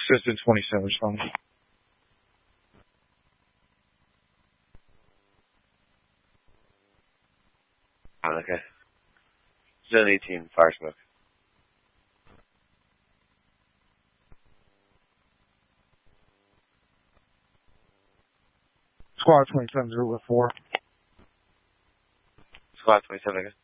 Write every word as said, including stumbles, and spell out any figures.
Assistant twenty-seven is fine. Oh, okay. Zone eighteen, fire smoke. Squad twenty-seven, zero four. Squad twenty-seven, I guess.